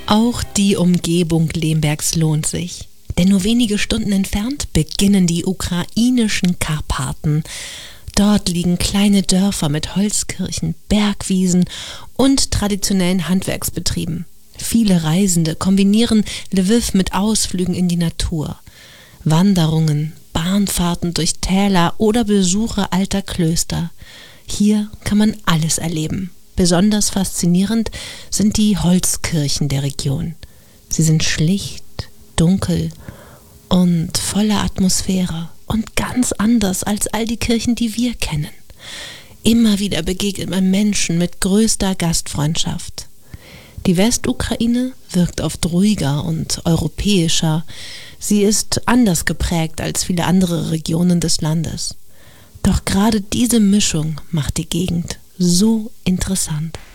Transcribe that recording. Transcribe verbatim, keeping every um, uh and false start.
Auch die Umgebung Lembergs lohnt sich. Denn nur wenige Stunden entfernt beginnen die ukrainischen Karpaten. Dort liegen kleine Dörfer mit Holzkirchen, Bergwiesen und traditionellen Handwerksbetrieben. Viele Reisende kombinieren Lwiw mit Ausflügen in die Natur. Wanderungen, Bahnfahrten durch Täler oder Besuche alter Klöster. Hier kann man alles erleben. Besonders faszinierend sind die Holzkirchen der Region. Sie sind schlicht, dunkel und voller Atmosphäre und ganz anders als all die Kirchen, die wir kennen. Immer wieder begegnet man Menschen mit größter Gastfreundschaft. Die Westukraine wirkt oft ruhiger und europäischer. Sie ist anders geprägt als viele andere Regionen des Landes. Doch gerade diese Mischung macht die Gegend so interessant.